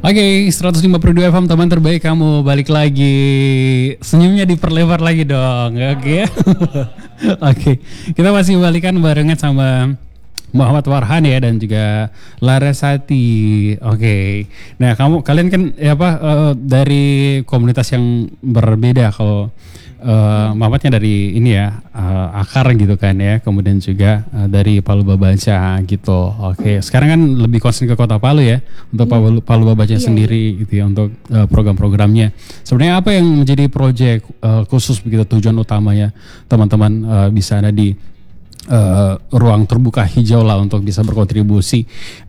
Oke, 152 FM teman terbaik kamu balik lagi. Senyumnya diperlebar lagi dong. Oke. Oke. Kita masih balikan barengan sama Muhammad Warhan ya dan juga Larasati. Oke. Nah, kalian kan dari komunitas yang berbeda. Kalau Muhammadnya dari ini ya Akar gitu kan ya, kemudian juga dari Palu Babaca gitu. Oke, sekarang kan lebih concern ke Kota Palu ya untuk Palu Babaca sendiri gitu ya untuk program-programnya. Sebenarnya apa yang menjadi proyek khusus begitu tujuan utamanya teman-teman bisa ada di ruang terbuka hijau lah untuk bisa berkontribusi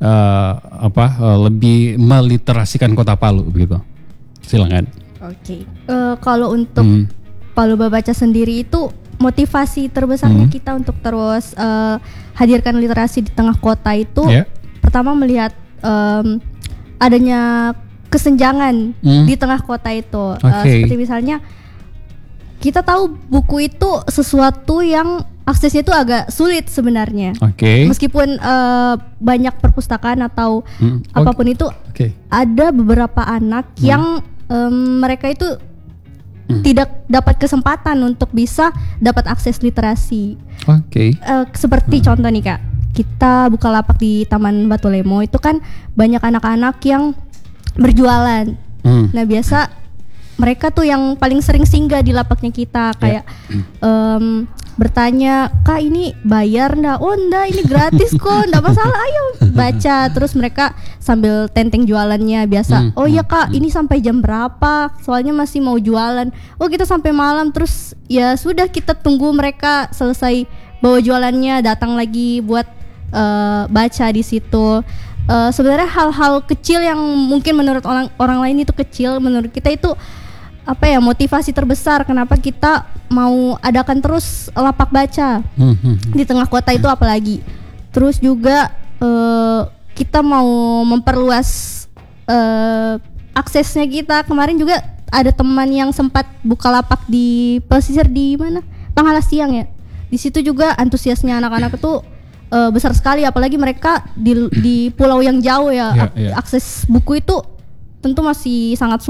lebih meliterasikan Kota Palu begitu. Silakan. Oke. Kalau untuk Palu Babaca sendiri itu motivasi terbesarnya kita untuk terus hadirkan literasi di tengah kota itu pertama melihat adanya kesenjangan di tengah kota itu. Seperti misalnya kita tahu buku itu sesuatu yang aksesnya itu agak sulit sebenarnya. Meskipun banyak perpustakaan atau apapun itu, ada beberapa anak yang mereka itu tidak dapat kesempatan untuk bisa dapat akses literasi. Seperti contoh nih Kak, kita buka lapak di Taman Batu Lemo itu kan banyak anak-anak yang berjualan. Nah biasa mereka tuh yang paling sering singgah di lapaknya kita kayak bertanya, Kak ini bayar ndak? Oh ndak, ini gratis kok, ndak masalah, ayo baca. Terus mereka sambil tenteng jualannya biasa. Oh iya Kak, ini sampai jam berapa? Soalnya masih mau jualan. Oh kita sampai malam. Terus ya sudah kita tunggu mereka selesai bawa jualannya, datang lagi buat baca di situ. Sebenarnya hal-hal kecil yang mungkin menurut orang lain itu kecil, menurut kita itu motivasi terbesar kenapa kita mau adakan terus lapak baca di tengah kota itu apalagi. Terus juga kita mau memperluas aksesnya kita. Kemarin juga ada teman yang sempat buka lapak di pesisir di mana? Panghalas Siang ya. Di situ juga antusiasnya anak-anak itu besar sekali, apalagi mereka di pulau yang jauh ya. Akses buku itu tentu masih sangat sulit